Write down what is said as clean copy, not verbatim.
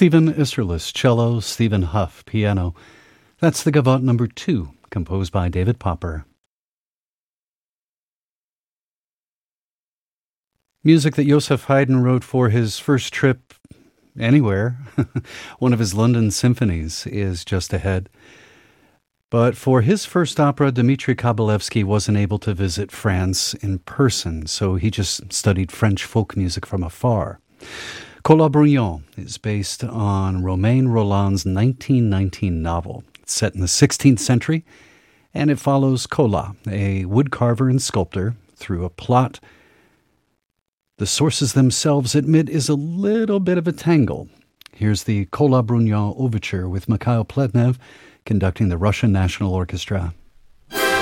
Stephen Isserlis, cello, Stephen Huff, piano. That's the Gavotte number 2, composed by David Popper. Music that Joseph Haydn wrote for his first trip anywhere. One of his London symphonies is just ahead. But for his first opera, Dmitri Kabalevsky wasn't able to visit France in person, so he just studied French folk music from afar. Colas Brugnon is based on Romain Rolland's 1919 novel. It's set in the 16th century, and it follows Colas, a woodcarver and sculptor, through a plot the sources themselves admit is a little bit of a tangle. Here's the Colas Brugnon Overture with Mikhail Pletnev conducting the Russian National Orchestra.